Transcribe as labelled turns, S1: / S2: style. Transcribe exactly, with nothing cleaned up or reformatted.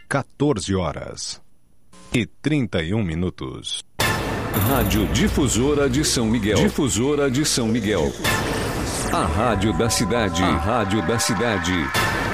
S1: quatorze horas e trinta e um minutos.
S2: Rádio Difusora de São Miguel. Difusora de São Miguel. A rádio da cidade. A rádio da cidade.